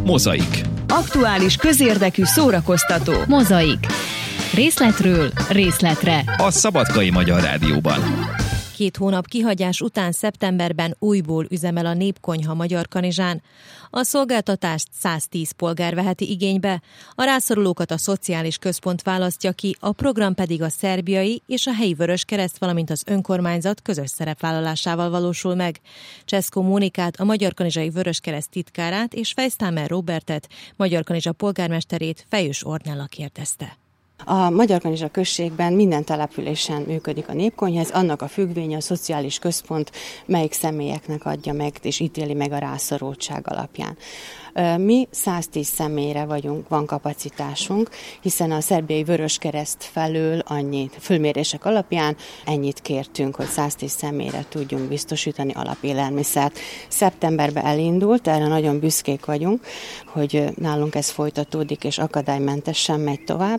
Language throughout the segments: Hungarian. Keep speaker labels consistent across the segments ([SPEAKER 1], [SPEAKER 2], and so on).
[SPEAKER 1] Mozaik.
[SPEAKER 2] Aktuális, közérdekű, szórakoztató.
[SPEAKER 3] Mozaik. Részletről részletre.
[SPEAKER 1] A Szabadkai Magyar Rádióban.
[SPEAKER 4] 2 hónap kihagyás után szeptemberben újból üzemel a Népkonyha Magyarkanizsán. A szolgáltatást 110 polgár veheti igénybe, a rászorulókat a szociális központ választja ki, a program pedig a szerbiai és a helyi Vöröskereszt, valamint az önkormányzat közös szerepvállalásával valósul meg. Cseszkó Mónikát, a Magyarkanizsai Vöröskereszt titkárát és Fejsztámer Róbertet, Magyarkanizsa polgármesterét, Fejős Ornella kérdezte.
[SPEAKER 5] A Magyarkanizsa községben minden településen működik a Népkonyha, ez annak a függvénye, a szociális központ melyik személyeknek adja meg és ítéli meg a rászorultság alapján. Mi 110 személyre van kapacitásunk, hiszen a szerbiai Vöröskereszt felől fölmérések alapján ennyit kértünk, hogy 110 személyre tudjunk biztosítani alapélelmiszert. Szeptemberben elindult, erre nagyon büszkék vagyunk, hogy nálunk ez folytatódik és akadálymentesen megy tovább,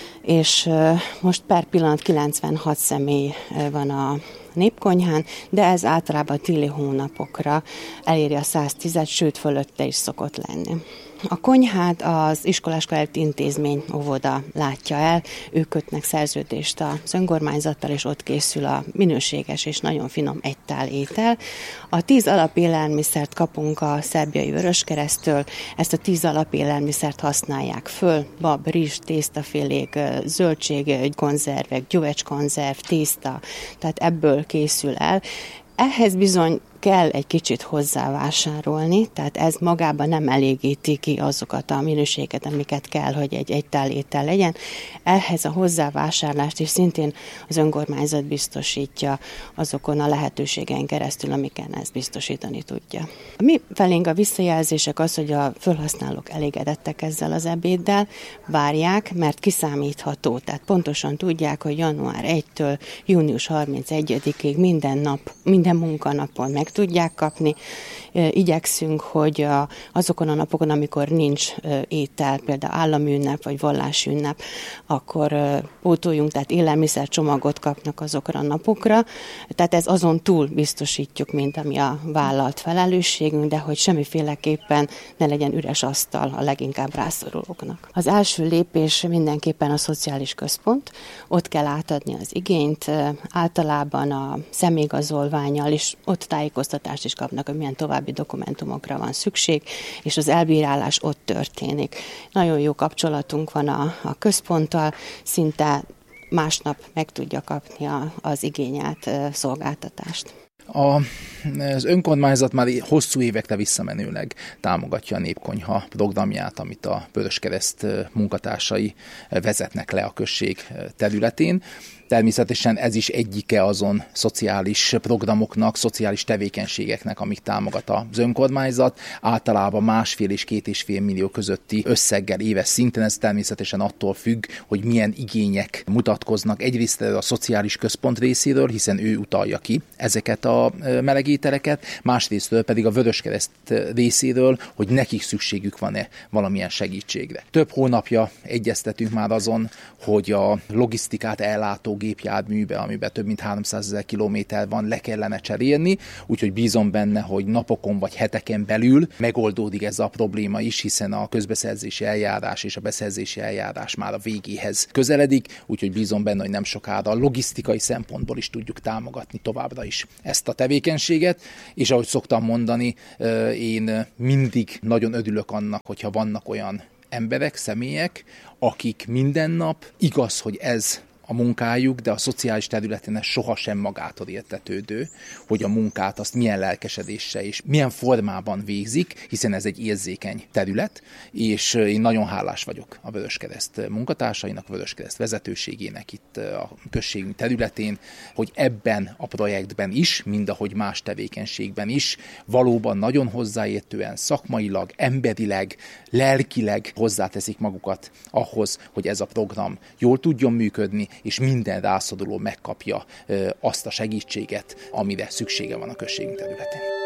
[SPEAKER 5] és most per pillanat 96 személy van a Népkonyhán, de ez általában téli hónapokra eléri a 110-et, sőt fölötte is szokott lenni. A konyhát az iskoláska előtti intézmény, óvoda látja el, ők kötnek szerződést az önkormányzattal, és ott készül a minőséges és nagyon finom egytál étel. A 10 alapélelmiszert kapunk a szerbiai Vöröskereszttől, ezt a 10 alapélelmiszert használják föl, bab, rizs, tésztafélék, zöldségkonzervek, gyümölcskonzerv, tészta, tehát ebből készül el. Ehhez bizony kell egy kicsit hozzávásárolni, tehát ez magában nem elégíti ki azokat a minőséget, amiket kell, hogy egy egytál étel legyen. Ehhez a hozzávásárlást is szintén az önkormányzat biztosítja azokon a lehetőségen keresztül, amiken ezt biztosítani tudja. Mi felénk a visszajelzések az, hogy a felhasználók elégedettek ezzel az ebéddel, várják, mert kiszámítható, tehát pontosan tudják, hogy január 1-től június 31-ig minden munkanapon meg tudják kapni. Igyekszünk, hogy azokon a napokon, amikor nincs étel, például állami ünnep vagy vallási ünnep, akkor pótoljunk, tehát élelmiszercsomagot kapnak azokra a napokra. Tehát ez azon túl biztosítjuk, mint ami a vállalt felelősségünk, de hogy semmiféleképpen ne legyen üres asztal a leginkább rászorulóknak. Az első lépés mindenképpen a szociális központ. Ott kell átadni az igényt, általában a személyigazolvánnyal, és ott tájékoztatást is kapnak, hogy milyen további dokumentumokra van szükség, és az elbírálás ott történik. Nagyon jó kapcsolatunk van a központtal, szinte másnap meg tudja kapni az igényelt szolgáltatást.
[SPEAKER 6] Az önkormányzat már hosszú évekre visszamenőleg támogatja a Népkonyha programját, amit a Vöröskereszt munkatársai vezetnek le a község területén. Természetesen ez is egyike azon szociális programoknak, szociális tevékenységeknek, amik támogat az önkormányzat. Általában 1,5 és 2,5 millió közötti összeggel éves szinten, ez természetesen attól függ, hogy milyen igények mutatkoznak egyrészt a szociális központ részéről, hiszen ő utalja ki ezeket a melegételeket, másrésztől pedig a Vöröskereszt részéről, hogy nekik szükségük van-e valamilyen segítségre. Több hónapja egyeztetünk már azon, hogy a logisztikát ellátó gépjárműbe, amiben több mint 300 000 kilométer van, le kellene cserélni, úgyhogy bízom benne, hogy napokon vagy heteken belül megoldódik ez a probléma is, hiszen a közbeszerzési eljárás és a beszerzési eljárás már a végéhez közeledik, úgyhogy bízom benne, hogy nem sokára logisztikai szempontból is tudjuk támogatni továbbra is ezt a tevékenységet, és ahogy szoktam mondani, én mindig nagyon örülök annak, hogyha vannak olyan emberek, személyek, akik minden nap, igaz, hogy ez a munkájuk, de a szociális területen ez sohasem magától értetődő, hogy a munkát azt milyen lelkesedéssel és milyen formában végzik, hiszen ez egy érzékeny terület, és én nagyon hálás vagyok a Vöröskereszt munkatársainak, a Vöröskereszt vezetőségének itt a községünk területén, hogy ebben a projektben is, mind ahogy más tevékenységben is, valóban nagyon hozzáértően, szakmailag, emberileg, lelkileg hozzáteszik magukat ahhoz, hogy ez a program jól tudjon működni, és minden rászoruló megkapja azt a segítséget, amire szüksége van a községünk területén.